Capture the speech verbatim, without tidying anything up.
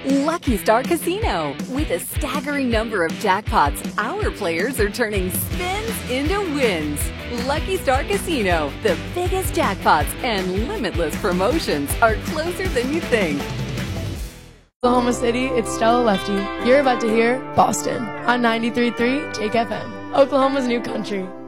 Lucky Star Casino. With a staggering number of jackpots, our players are turning spins into wins. Lucky Star Casino, the biggest jackpots and limitless promotions are closer than you think. Oklahoma City, it's Stella Lefty. You're about to hear Boston on ninety-three point three Take F M, Oklahoma's new country.